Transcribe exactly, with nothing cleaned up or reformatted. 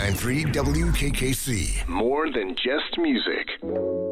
nine three W K K C. More than just music.